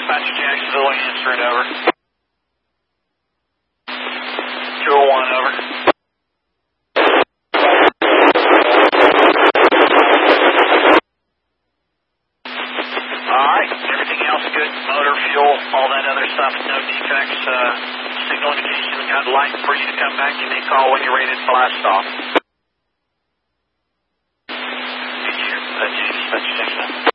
Dispatcher Jacksonville, answer it over. 201 over. Alright, everything else good, motor, fuel, all that other stuff, no defects, signal indication, got light for you to come back, give me a call when you're ready to blast off. Thank you, Dispatcher Jacksonville.